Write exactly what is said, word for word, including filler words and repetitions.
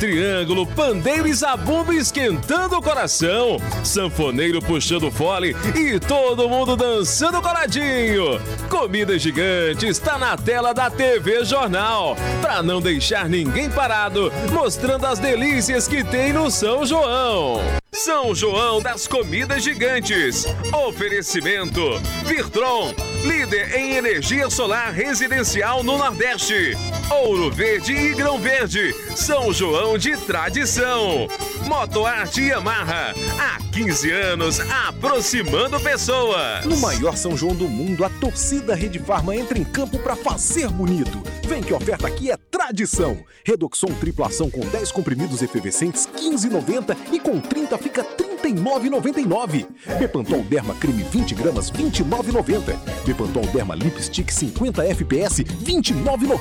triângulo, pandeiro e zabumba esquentando o coração, sanfoneiro puxando fole e todo mundo dançando coladinho. Comida Gigante está na tela da T V Jornal, para não deixar ninguém parado, mostrando as delícias que tem no São João. São João das Comidas Gigantes. Oferecimento Virtron, líder em energia solar residencial no Nordeste. Ouro Verde e Grão Verde, São João de tradição. Motoarte Yamaha, há quinze anos, aproximando pessoas. No maior São João do mundo, a torcida Rede Farma entra em campo para fazer bonito. Vem que a oferta aqui é tradição. Redoxon tripla ação com dez comprimidos efervescentes, quinze reais e noventa centavos, e com trinta fica trinta e nove reais e noventa e nove centavos. Bepantol Derma Creme vinte gramas, vinte e nove reais e noventa centavos. Bepantol Derma Lipstick cinquenta F P S, vinte e nove reais e noventa centavos.